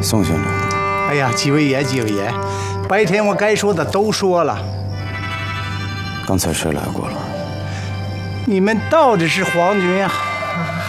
宋县长。 哎呀，几位爷，几位爷，白天我该说的都说了。 刚才谁来过了？ 你们到底是皇军呀，